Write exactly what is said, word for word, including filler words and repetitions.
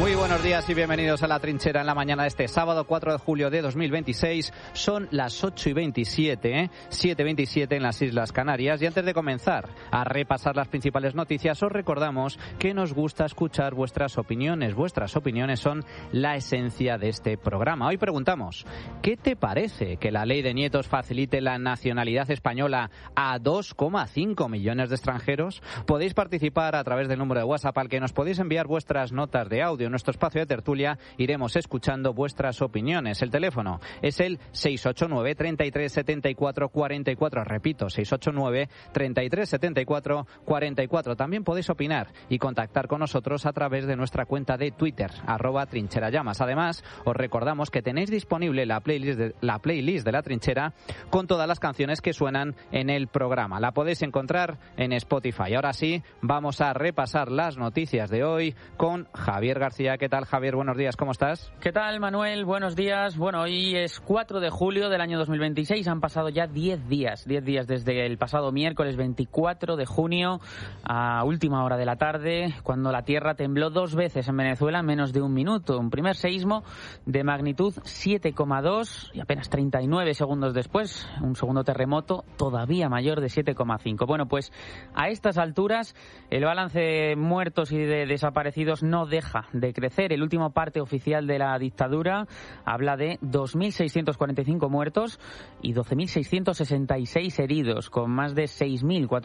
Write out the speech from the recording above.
Muy buenos días y bienvenidos a La Trinchera en la mañana de este sábado cuatro de julio de dos mil veintiséis. Son las ocho y veintisiete, ¿eh? siete y veintisiete en las Islas Canarias. Y antes de comenzar a repasar las principales noticias, os recordamos que nos gusta escuchar vuestras opiniones. Vuestras opiniones son la esencia de este programa. Hoy preguntamos, ¿qué te parece que la ley de nietos facilite la nacionalidad española a dos coma cinco millones de extranjeros? Podéis participar a través del número de WhatsApp al que nos podéis enviar vuestras notas de audio. En nuestro espacio de tertulia iremos escuchando vuestras opiniones. El teléfono es el seis ocho nueve, treinta y tres, setenta y cuatro, cuarenta y cuatro. Repito, seis ocho nueve, treinta y tres, setenta y cuatro, cuarenta y cuatro. También podéis opinar y contactar con nosotros a través de nuestra cuenta de Twitter, arroba trincherallamas. Además, os recordamos que tenéis disponible la playlist de, la playlist de La Trinchera con todas las canciones que suenan en el programa. La podéis encontrar en Spotify. Ahora sí, vamos a repasar las noticias de hoy con Javier García. ¿Qué tal, Javier? Buenos días, ¿cómo estás? ¿Qué tal, Manuel? Buenos días. Bueno, hoy es cuatro de julio del año dos mil veintiséis. Han pasado ya diez días, diez días desde el pasado miércoles veinticuatro de junio a última hora de la tarde, cuando la tierra tembló dos veces en Venezuela en menos de un minuto. Un primer seísmo de magnitud siete coma dos y apenas treinta y nueve segundos después, un segundo terremoto todavía mayor de siete coma cinco. Bueno, pues a estas alturas el balance de muertos y de desaparecidos no deja de crecer. El último parte oficial de la dictadura habla de dos mil seiscientos cuarenta y cinco muertos y doce mil seiscientos sesenta y seis heridos, con más de seis mil cuatrocientos